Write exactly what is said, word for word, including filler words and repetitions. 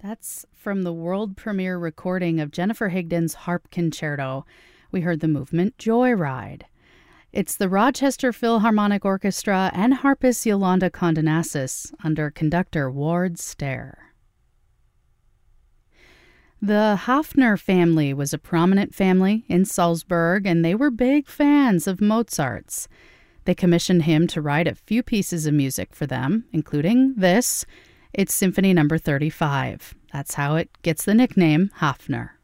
That's from the world premiere recording of Jennifer Higdon's Harp Concerto. We heard the movement Joyride. It's the Rochester Philharmonic Orchestra and harpist Yolanda Condonasis under conductor Ward Stair. The Hafner family was a prominent family in Salzburg, and they were big fans of Mozart's. They commissioned him to write a few pieces of music for them, including this. It's Symphony Number thirty-five. That's how it gets the nickname Hafner.